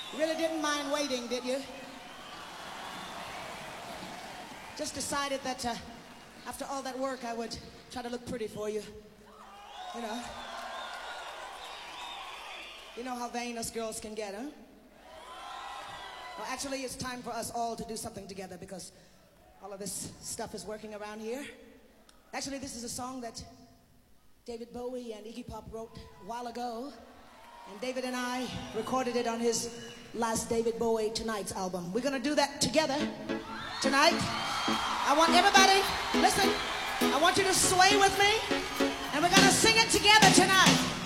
You really didn't mind waiting, did you? Just decided that after all that work, I would try to look pretty for you. You know? You know how vain us girls can get, huh? Well, actually, it's time for us all to do something together because all of this stuff is working around here. Actually, this is a song that David Bowie and Iggy Pop wrote a while ago. And David and I recorded it on his last David Bowie Tonight's album. We're gonna do that together tonight. I want everybody, listen, I want you to sway with me, and we're gonna sing it together tonight.